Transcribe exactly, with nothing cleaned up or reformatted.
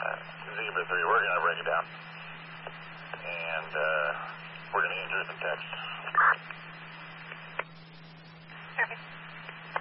Zebra three, we're going to break it down. And uh, we're going to enter the text.